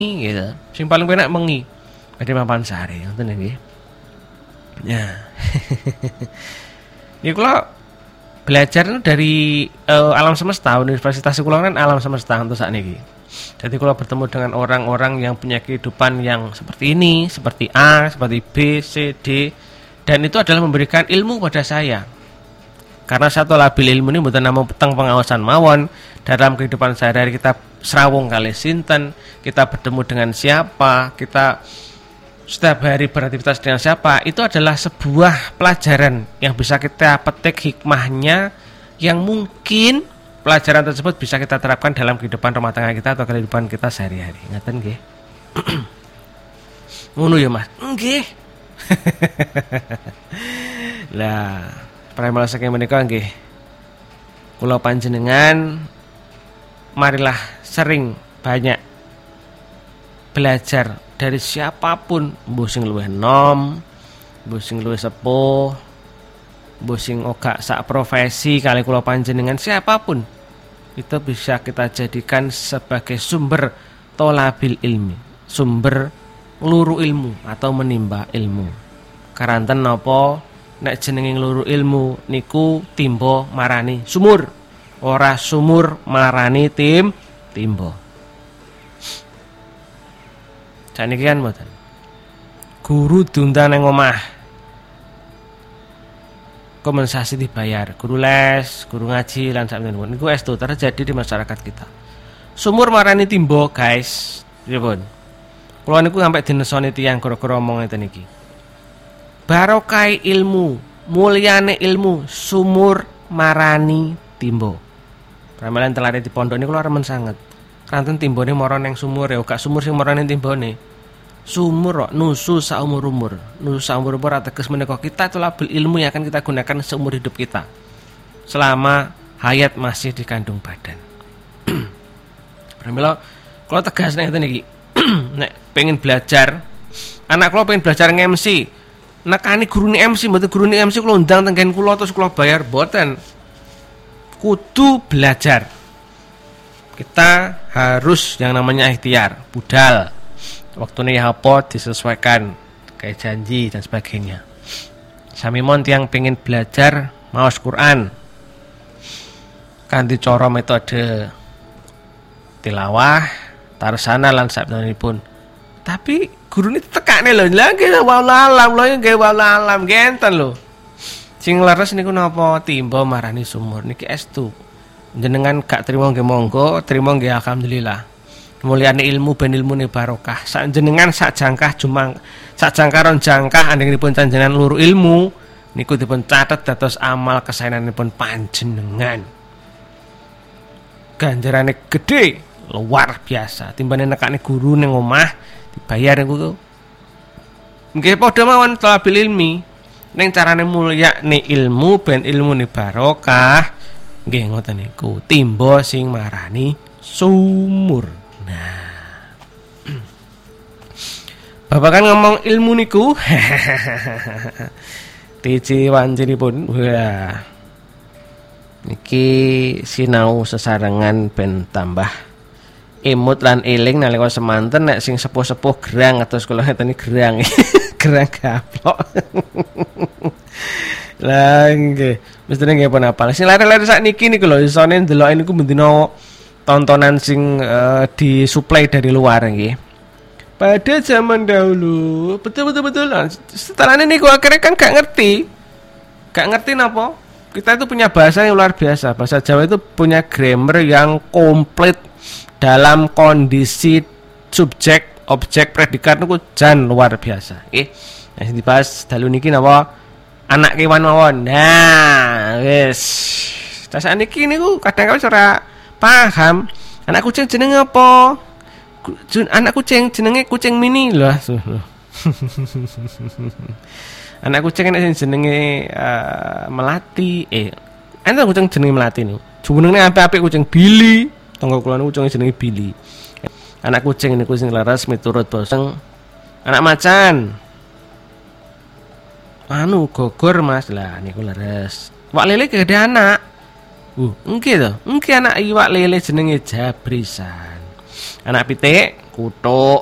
gitu. Sing paling penak mengi. Badhe mapan sare ngoten nggih. Ya. Ya kula belajar dari alam semesta, universitas kula kan alam semesta untuk saat ini. Jadi kalau bertemu dengan orang-orang yang punya kehidupan yang seperti ini, seperti A, seperti B, C, D, dan itu adalah memberikan ilmu pada saya. Karena satu labil ilmu ini bukan nama petang pengawasan mawon. Dalam kehidupan sehari-hari kita serawung kali sinten, kita bertemu dengan siapa, kita setiap hari beraktivitas dengan siapa, itu adalah sebuah pelajaran yang bisa kita petik hikmahnya, yang mungkin pelajaran tersebut bisa kita terapkan dalam kehidupan rumah tangga kita atau kehidupan kita sehari-hari. Ngaten nggih. Ngono ya, Mas. Nggih. Lah, pramila saking menika nggih. Kula panjenengan marilah sering banyak belajar dari siapapun, mbuh sing luwih enom, mbuh sing luwih sepuh, mbuh sing ora sak profesi kali kula panjenengan, siapapun itu bisa kita jadikan sebagai sumber tolabil ilmi, sumber ngluru ilmu atau menimba ilmu. Karanten napa nek jenenge ngluru ilmu niku timba marani sumur, ora sumur marani timba. Saniki kan mboten. Guru diundang nang omah, kompensasi dibayar, guru les, guru ngaji lan sak menika niku estu terjadi di masyarakat kita. Sumur marani timbo, guys. Pripun? Kula niku sampai dinesoni tiyang gara-gara omong ngeten iki. Barokah ilmu, mulyane ilmu, sumur marani timbo. Ramalan telare di pondok niku kula remen sanget. Kanten timbone mara ning sumur ya, gak sumur sing marane timbone. Sumur kok nusu saumur-umur. Nusu saumur-umur ateges menika kita tolabul ilmu yang akan kita gunakan seumur hidup kita. Selama hayat masih dikandung badan. Pramila kula tegas nek ngeten iki. Nek pengen belajar, anak kula pengen belajar nge-MC. Nekani gurune MC, mboten gurune MC kula undang tenggen kula terus kula bayar mboten. Kudu belajar. Kita harus yang namanya ikhtiar, budal. Waktunya apa disesuaikan, kayak janji dan sebagainya. Samimon yang pengen belajar maos Quran, kanthi cara metode tilawah, tarsana lan sabenipun. Tapi gurune tekane lho, lha nggih wallalam lho nggih wallalam genten lho. Sing leres niku napa timba marani sumur niki estu. Jenengan gak trimo nggih monggo, trimo nggih alhamdulillah. Mulyane ilmu ben ilmune barokah. Sak jenengan sak jangkah jumang, sak jangkaron jangkah andhenipun panjenengan luru ilmu niku dipun catet dados amal kesaenanipun panjenengan. Ganjarane gede, luar biasa. Timbane nekane guru ning omah dibayar niku. Nggih padha mawon talabil ilmi. Ning carane mulyane ilmu ben ilmune barokah. Nggih ngoten niku, timba sing marani sumur. Nah. Bapak kan ngomong ilmu niku. Tiji wancinipun. Wah. Niki sinau sesarengan ben tambah imut lan eling nalika semanten nek sing sepuh-sepuh gerang atus kula ngeten gerang. Gerang gaplok. Lah nggih, mestine nggih pun apal. Sing lare-lare sakniki niku lho isone ndeloke niku bendina tontonan sing disuplai dari luar nggih. Pada zaman dahulu, betul. Setelahnya niku akhirnya kan gak ngerti napa. Kita itu punya bahasa yang luar biasa. Bahasa Jawa itu punya grammar yang komplit dalam kondisi subjek, objek, predikat niku jan luar biasa. Nggih. Nah, sing dibahas dalu niki napa? Anak kewan mawon. Nah, wis. Tasane iki niku kadang-kadang ora paham. Anak kucing jenenge apa? Anak kucing jenenge kucing mini lho. Anak kucing nek jenenge melati. Enten kucing jenenge melati niku. Jenenge apik-apik kucing Billy. Tangga kula niku kucing jenenge Billy. Anak kucing niku sing laras miturut basa. Anak macan. Anu gogor Mas lah niku leres. Wak lele gede anak. Nggih to. Nggih anak iwak lele jenenge Jabrisan. Anak pitik kutuk